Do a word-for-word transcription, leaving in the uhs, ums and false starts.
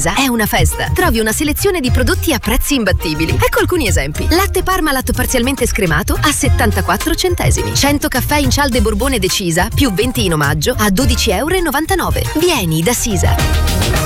è una festa. Trovi una selezione di prodotti a prezzi imbattibili. Ecco alcuni esempi. Latte Parmalat parzialmente scremato a settantaquattro centesimi. cento caffè in cialde Borbone Decisa più venti in omaggio a dodici e novantanove euro. Vieni da Sisa.